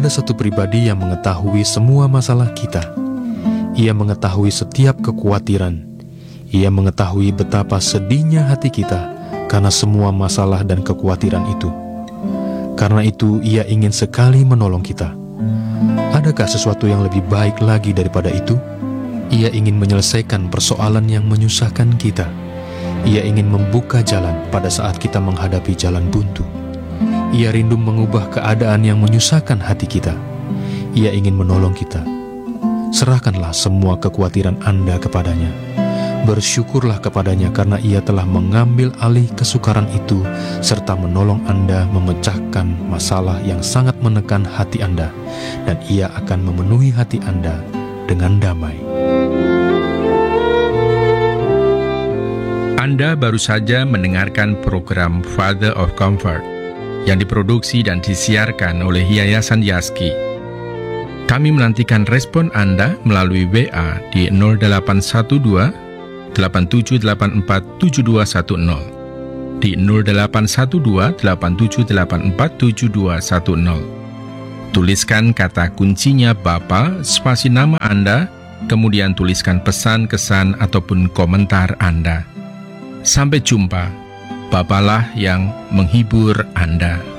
ada satu pribadi yang mengetahui semua masalah kita. Ia mengetahui setiap kekhawatiran. Ia mengetahui betapa sedihnya hati kita karena semua masalah dan kekhawatiran itu. Karena itu, ia ingin sekali menolong kita. Adakah sesuatu yang lebih baik lagi daripada itu? Ia ingin menyelesaikan persoalan yang menyusahkan kita. Ia ingin membuka jalan pada saat kita menghadapi jalan buntu. Ia rindu mengubah keadaan yang menyusahkan hati kita. Ia ingin menolong kita. Serahkanlah semua kekhawatiran Anda kepadanya. Bersyukurlah kepadanya karena Ia telah mengambil alih kesukaran itu serta menolong Anda memecahkan masalah yang sangat menekan hati Anda, dan Ia akan memenuhi hati Anda dengan damai. Anda baru saja mendengarkan program Father of Comfort yang diproduksi dan disiarkan oleh Yayasan Yaski. Kami menantikan respon Anda melalui WA di 0812 8784 7210, di 0812 8784 7210. Tuliskan kata kuncinya Bapa, spasi nama Anda, kemudian tuliskan pesan, kesan, ataupun komentar Anda. Sampai jumpa. Bapalah yang menghibur Anda.